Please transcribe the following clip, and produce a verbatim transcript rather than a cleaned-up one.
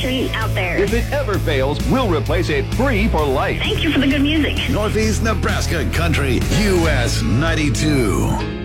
station out there. If it ever fails, we'll replace it free for life. Thank you for the good music. Northeast Nebraska Country, U S ninety-two.